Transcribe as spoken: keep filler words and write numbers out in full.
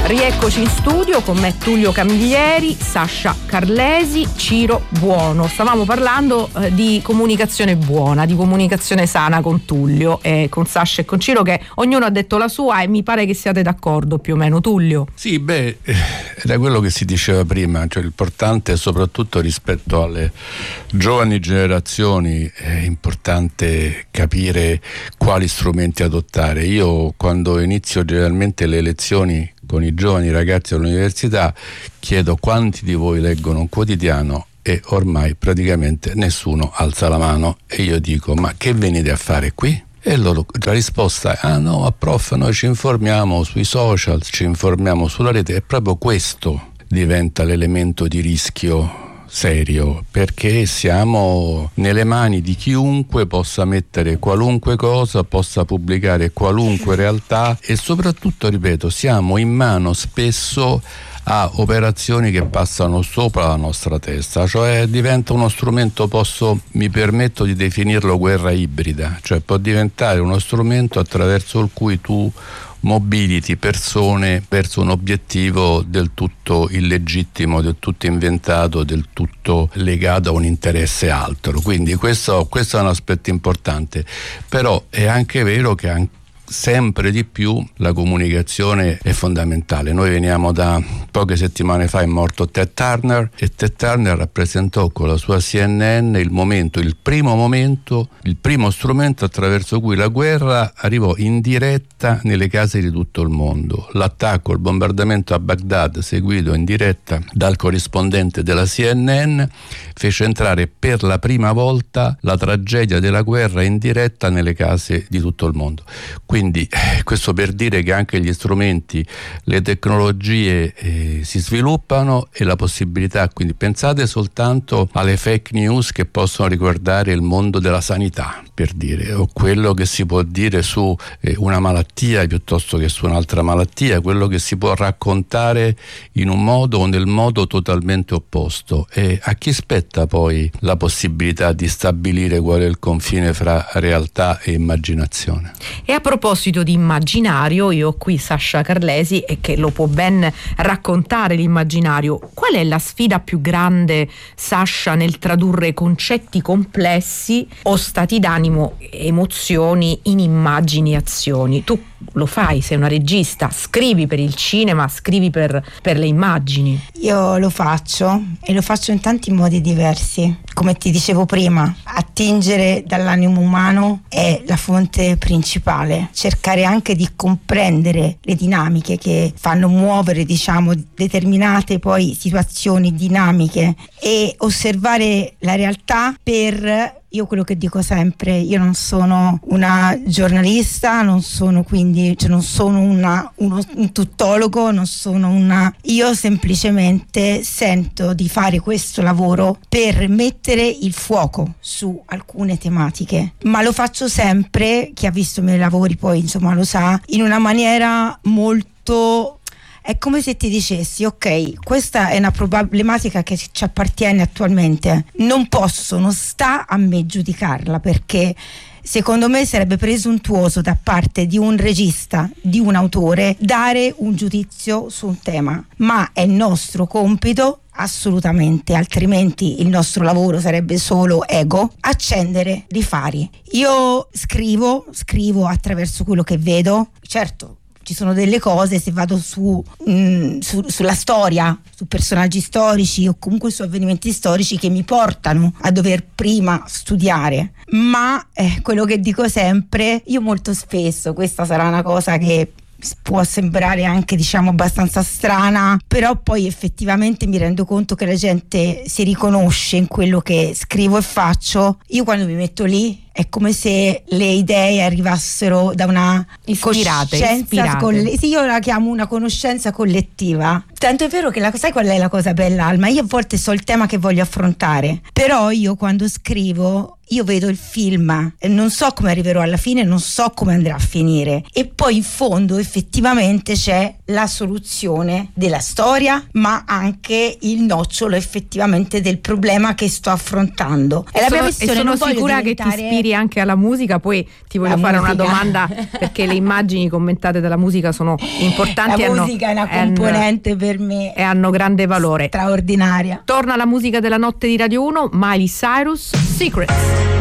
Rieccoci in studio con me Tullio Camilleri, Sasha Carlesi, Ciro Buono. Stavamo parlando eh, di comunicazione buona, di comunicazione sana con Tullio e con Sasha e con Ciro, che ognuno ha detto la sua e mi pare che siate d'accordo più o meno. Tullio? Sì, beh, era quello che si diceva prima, cioè l'importante, soprattutto rispetto alle giovani generazioni, è importante capire quali strumenti adottare. Io quando inizio generalmente le lezioni con i giovani ragazzi all'università chiedo quanti di voi leggono un quotidiano e ormai praticamente nessuno alza la mano e io dico: ma che venite a fare qui? E loro, la risposta è: ah no, ma prof, noi ci informiamo sui social, ci informiamo sulla rete. E proprio questo diventa l'elemento di rischio serio, perché siamo nelle mani di chiunque possa mettere qualunque cosa, possa pubblicare qualunque realtà e soprattutto, ripeto, siamo in mano spesso a operazioni che passano sopra la nostra testa, cioè diventa uno strumento, posso, mi permetto di definirlo guerra ibrida, cioè può diventare uno strumento attraverso il cui tu mobiliti persone verso un obiettivo del tutto illegittimo, del tutto inventato, del tutto legato a un interesse altro. Quindi questo, questo è un aspetto importante, però è anche vero che anche sempre di più la comunicazione è fondamentale. Noi veniamo da poche settimane fa, è morto Ted Turner e Ted Turner rappresentò con la sua C N N il momento, il primo momento, il primo strumento attraverso cui la guerra arrivò in diretta nelle case di tutto il mondo. L'attacco, il bombardamento a Baghdad, seguito in diretta dal corrispondente della C N N, fece entrare per la prima volta la tragedia della guerra in diretta nelle case di tutto il mondo. Quindi eh, questo per dire che anche gli strumenti, le tecnologie eh, si sviluppano e la possibilità, quindi pensate soltanto alle fake news che possono riguardare il mondo della sanità, per dire, o quello che si può dire su eh, una malattia piuttosto che su un'altra malattia, quello che si può raccontare in un modo o nel modo totalmente opposto. E a chi spetta poi la possibilità di stabilire qual è il confine fra realtà e immaginazione? E a proposito di immaginario, io ho qui Sasha Carlesi e che lo può ben raccontare l'immaginario. Qual è la sfida più grande, Sasha, nel tradurre concetti complessi o stati d'animo, emozioni in immagini e azioni? Tu lo fai, sei una regista, scrivi per il cinema, scrivi per, per le immagini. Io lo faccio e lo faccio in tanti modi diversi. Come ti dicevo prima, attingere dall'animo umano è la fonte principale, cercare anche di comprendere le dinamiche che fanno muovere, diciamo, determinate poi situazioni dinamiche e osservare la realtà per... Io quello che dico sempre, io non sono una giornalista, non sono quindi, cioè non sono una, uno, un tuttologo, non sono una... Io semplicemente sento di fare questo lavoro per mettere il fuoco su alcune tematiche, ma lo faccio sempre, chi ha visto i miei lavori poi insomma lo sa, in una maniera molto... È come se ti dicessi: ok, questa è una problematica che ci appartiene attualmente, non posso, non sta a me giudicarla, perché secondo me sarebbe presuntuoso da parte di un regista, di un autore, dare un giudizio su un tema, ma è nostro compito, assolutamente, altrimenti il nostro lavoro sarebbe solo ego, accendere dei fari. Io scrivo, scrivo attraverso quello che vedo, certo. Ci sono delle cose, se vado su, mh, su sulla storia, su personaggi storici o comunque su avvenimenti storici che mi portano a dover prima studiare, ma eh, quello che dico sempre, io molto spesso, questa sarà una cosa che può sembrare anche diciamo abbastanza strana, però poi effettivamente mi rendo conto che la gente si riconosce in quello che scrivo e faccio. Io quando mi metto lì è come se le idee arrivassero da una ispirate, coscienza ispirate. Coll- sì, io la chiamo una conoscenza collettiva. Tanto è vero che la, sai qual è la cosa bella, Alma? Io a volte so il tema che voglio affrontare, però io quando scrivo io vedo il film e non so come arriverò alla fine, non so come andrà a finire, e poi in fondo effettivamente c'è la soluzione della storia, ma anche il nocciolo effettivamente del problema che sto affrontando. È la mia missione. E sono sicura che ti ispiri anche alla musica. Poi ti voglio fare musica. Una domanda, perché le immagini commentate dalla musica sono importanti. La musica hanno, è una componente per me e hanno grande valore, straordinaria. Torna la musica della notte di Radio uno, Miley Cyrus, Secrets.